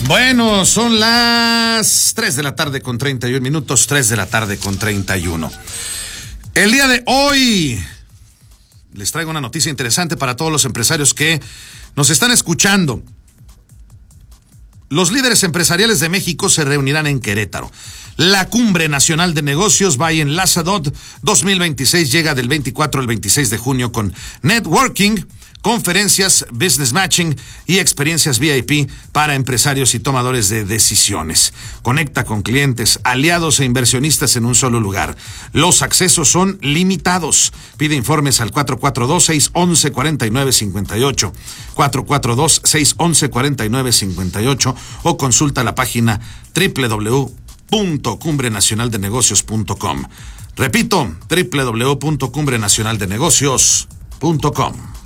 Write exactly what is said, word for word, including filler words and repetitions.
Bueno, son las tres de la tarde con treinta y un minutos, tres de la tarde con treinta y uno. El día de hoy les traigo una noticia interesante para todos los empresarios que nos están escuchando. Los líderes empresariales de México se reunirán en Querétaro. La Cumbre Nacional de Negocios by Enlazadot dos mil veintiséis llega del veinticuatro al veintiséis de junio con networking, conferencias, business matching y experiencias V I P para empresarios y tomadores de decisiones. Conecta con clientes, aliados e inversionistas en un solo lugar. Los accesos son limitados. Pide informes al cuatro cuatro dos, seis uno uno, cuatro nueve cinco ocho, cuatro cuatro dos, seis uno uno, cuatro nueve cinco ocho o consulta la página doble u doble u doble u punto cumbre nacional de negocios punto com. Repito, doble u doble u doble u punto cumbre nacional de negocios punto com.